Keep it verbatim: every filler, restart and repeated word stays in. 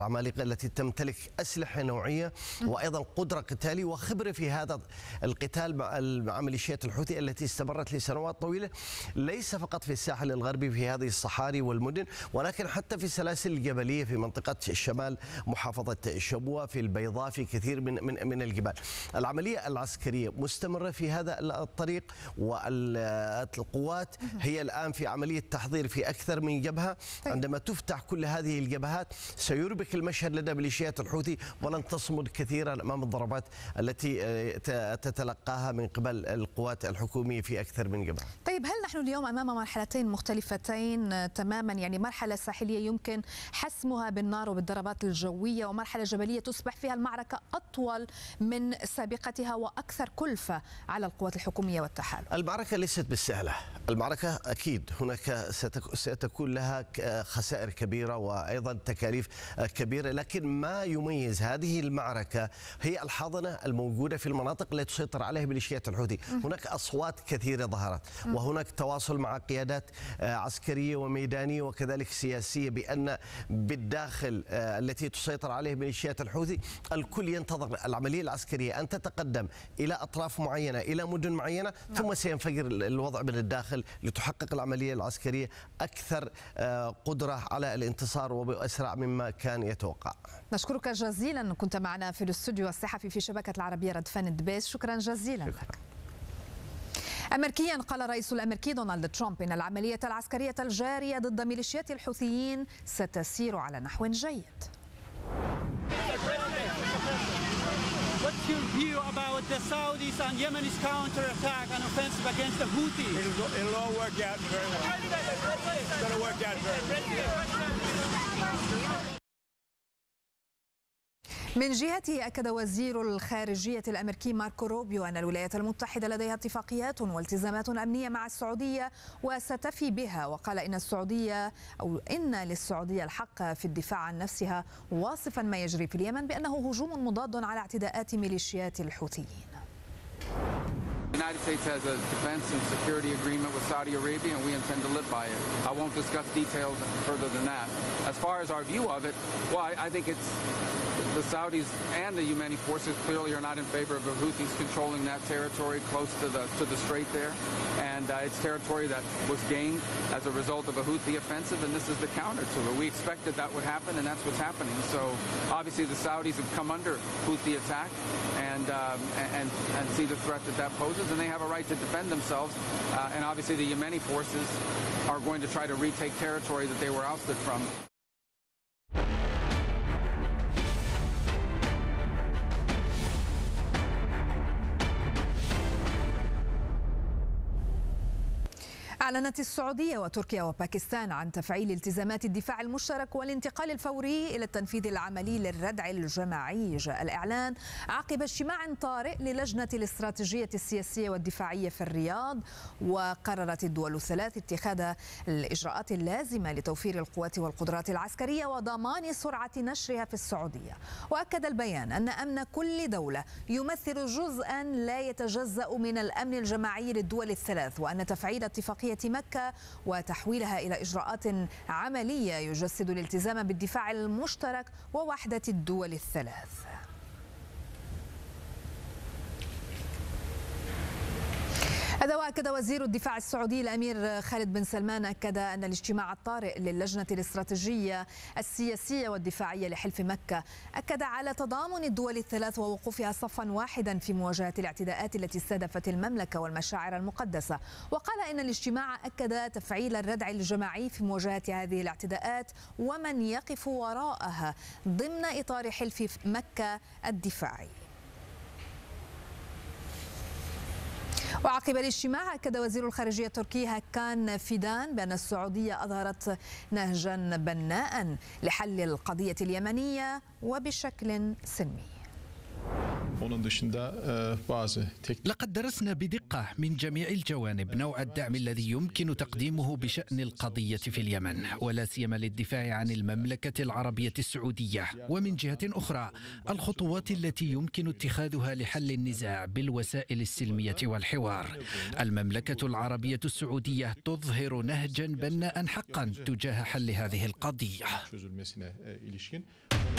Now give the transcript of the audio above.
العمالقة التي تمتلك أسلحة نوعية وأيضا قدرة قتالية وخبرة في هذا القتال مع ميليشيات الحوثي التي استمرت لسنوات طويلة، ليس فقط في الساحل الغربي في هذه الصحاري والمدن، ولكن حتى في السلاسل الجبلية في منطقة الشمال، محافظة شبوة، في البيضاء، في كثير من من من الجبال. العملية العسكرية مستمرة في هذا الطريق، والقوات هي الآن في عملية تحضير في أكثر من جبهة. عندما تفتح كل هذه الجبهات سيربك المشهد لدى ميليشيات الحوثي، ولن تصمد كثيرا امام الضربات التي تتلقاها من قبل القوات الحكوميه في اكثر من جبهه. طيب، هل نحن اليوم امام مرحلتين مختلفتين تماما؟ يعني مرحله ساحليه يمكن حسمها بالنار وبالضربات الجويه، ومرحله جبليه تصبح فيها المعركه اطول من سابقتها واكثر كلفه على القوات الحكوميه والتحالف. المعركه ليست بالسهله، المعركه اكيد هناك ستكون لها خسائر كبيره وايضا تكاليف كبيرة، لكن ما يميز هذه المعركة هي الحاضنة الموجودة في المناطق التي تسيطر عليها ميليشيات الحوثي. هناك أصوات كثيرة ظهرت، وهناك تواصل مع قيادات عسكرية وميدانية وكذلك سياسية بأن بالداخل التي تسيطر عليه ميليشيات الحوثي الكل ينتظر العملية العسكرية أن تتقدم إلى أطراف معينة، إلى مدن معينة، ثم سينفجر الوضع من الداخل لتحقق العملية العسكرية أكثر قدرة على الانتصار وبأسرع مما كان يتوقع. نشكرك جزيلا، كنت معنا في الاستوديو الصحفي في شبكة العربية ردفان دبيس، شكرا جزيلا شكرا. لك. أمريكيا، قال الرئيس الأمريكي دونالد ترامب إن العملية العسكرية الجارية ضد ميليشيات الحوثيين ستسير على نحو جيد. What's your view about the Saudis and Yemenis counterattack and offensive against the Houthis? It'll, it'll all work out very well. It's going to work out very well. من جهته، أكد وزير الخارجية الأمريكي ماركو روبيو أن الولايات المتحدة لديها اتفاقيات والتزامات أمنية مع السعودية وستفي بها، وقال إن السعودية أو إن للسعودية الحق في الدفاع عن نفسها، واصفا ما يجري في اليمن بأنه هجوم مضاد على اعتداءات ميليشيات الحوثيين. The United States has a defense and security agreement with Saudi Arabia, and we intend to live by it. I won't discuss details further than that. As far as our view of it, well, I, I think it's the Saudis and the Yemeni forces clearly are not in favor of the Houthis controlling that territory close to the to the strait there, and uh, it's territory that was gained as a result of a Houthi offensive, and this is the counter to it. We expected that would happen, and that's what's happening. So obviously the Saudis have come under Houthi attack, and um, and and see the threat that that poses, and they have a right to defend themselves. Uh, and obviously the Yemeni forces are going to try to retake territory that they were ousted from. أعلنت السعودية وتركيا وباكستان عن تفعيل التزامات الدفاع المشترك والانتقال الفوري إلى التنفيذ العملي للردع الجماعي. جاء الإعلان عقب اجتماع طارئ للجنة الاستراتيجية السياسية والدفاعية في الرياض، وقررت الدول الثلاث اتخاذ الإجراءات اللازمة لتوفير القوات والقدرات العسكرية وضمان سرعة نشرها في السعودية. وأكد البيان أن أمن كل دولة يمثل جزءا لا يتجزأ من الأمن الجماعي للدول الثلاث، وأن تفعيل اتفاقية مكة وتحويلها إلى إجراءات عملية يجسد الالتزام بالدفاع المشترك ووحدة الدول الثلاث. هذا وأكد وزير الدفاع السعودي الأمير خالد بن سلمان، أكد أن الاجتماع الطارئ للجنة الاستراتيجية السياسية والدفاعية لحلف مكة أكد على تضامن الدول الثلاث ووقوفها صفا واحدا في مواجهة الاعتداءات التي استهدفت المملكة والمشاعر المقدسة. وقال إن الاجتماع أكد تفعيل الردع الجماعي في مواجهة هذه الاعتداءات ومن يقف وراءها ضمن إطار حلف مكة الدفاعي. وعقب الاجتماع أكد وزير الخارجية التركي هاكان فيدان بأن السعودية أظهرت نهجا بناء لحل القضية اليمنية وبشكل سلمي. لقد درسنا بدقة من جميع الجوانب نوع الدعم الذي يمكن تقديمه بشأن القضية في اليمن، ولا سيما للدفاع عن المملكة العربية السعودية، ومن جهة أخرى الخطوات التي يمكن اتخاذها لحل النزاع بالوسائل السلمية والحوار. المملكة العربية السعودية تظهر نهجا بناء حقا تجاه حل هذه القضية.